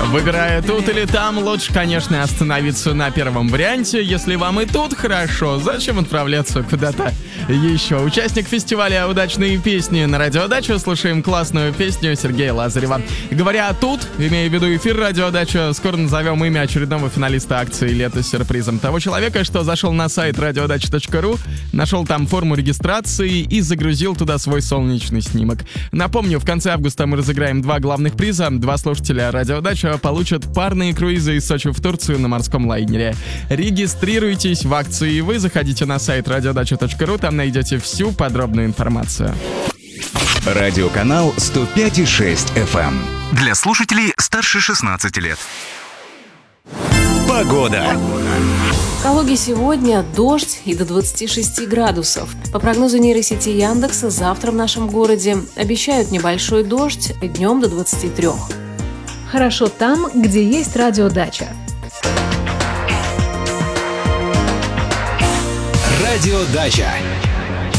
Выбирая тут или там, лучше, конечно, остановиться на первом варианте. Если вам и тут хорошо, зачем отправляться куда-то еще? Участник фестиваля «Удачные песни» на Радио Дача. Слушаем классную песню Сергея Лазарева. Говоря тут, имея в виду эфир Радио Дача, скоро назовем имя очередного финалиста акции «Лето с сюрпризом». Того человека, что зашел на сайт radiodacha.ru, нашел там форму регистрации и загрузил туда свой солнечный снимок. Напомню, в конце августа мы разыграем 2 главных приза. 2 слушателя Радио Дача получат парные круизы из Сочи в Турцию на морском лайнере. Регистрируйтесь в акции и вы. Заходите на сайт radiodacha.ru, там найдете всю подробную информацию. Радиоканал 105,6 FM. Для слушателей старше 16 лет. Погода. В Калуге сегодня дождь и до 26 градусов. По прогнозу нейросети Яндекса, завтра в нашем городе обещают небольшой дождь, днем до 23. Хорошо там, где есть радиодача. Радиодача.